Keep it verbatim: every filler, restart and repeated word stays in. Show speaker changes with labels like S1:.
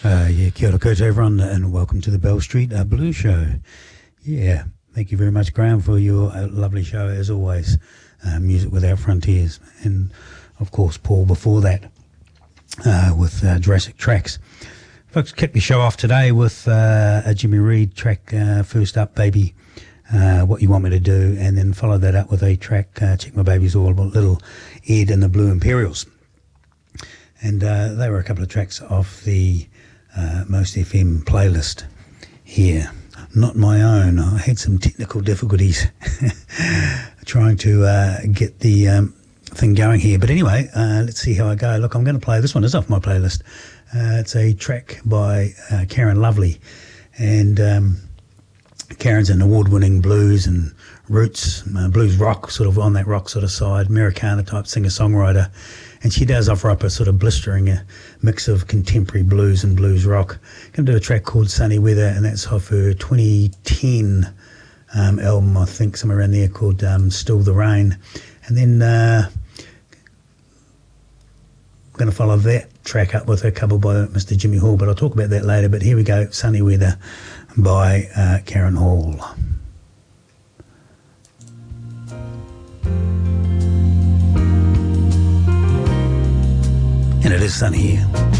S1: Uh, yeah, kia ora koutou everyone, and welcome to the Bell Street uh, Blues Show. Yeah, thank you very much, Graham, for your uh, lovely show, as always, uh, Music Without Frontiers. And, of course, Paul before that uh, with uh, Jurassic Tracks. Folks, kick the show off today with uh, a Jimmy Reed track, uh, First Up, Baby, uh, What You Want Me to Do, and then follow that up with a track, uh, Check My Baby's All About Little Ed and the Blue Imperials. And uh, they were a couple of tracks off the Uh, Most F M playlist here. Not my own. I had some technical difficulties trying to uh, get the um, thing going here. But anyway, uh, let's see how I go. Look, I'm going to play, this one is off my playlist. Uh, it's a track by uh, Karen Lovely. And um, Karen's an award-winning blues and roots, uh, blues rock, sort of on that rock sort of side, Americana type singer-songwriter. And she does offer up a sort of blistering uh, mix of contemporary blues and blues rock. Going to do a track called Sunny Weather, and that's off her twenty ten um, album, I think, somewhere around there, called um, Still the Rain. And then uh, I'm going to follow that track up with a couple by Mister Jimmy Hall, but I'll talk about that later. But here we go, Sunny Weather by uh, Karen Hall. And it is sunny here.